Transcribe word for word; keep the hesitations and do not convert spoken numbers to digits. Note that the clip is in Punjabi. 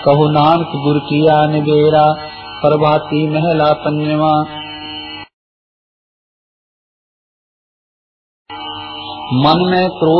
कहो नानक गुर किया निबेरा, प्रभाती महला पंजवा। मन में क्रोध